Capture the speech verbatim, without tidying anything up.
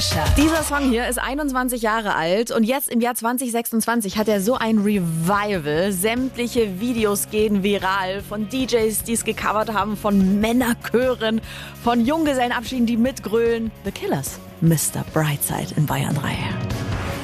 Dieser Song hier ist einundzwanzig Jahre alt und jetzt im Jahr zwanzig sechsundzwanzig hat er so ein Revival. Sämtliche Videos gehen viral von D Js, die es gecovert haben, von Männerchören, von Junggesellenabschieden, die mitgrölen. The Killers, Mister Brightside in Bayern drei.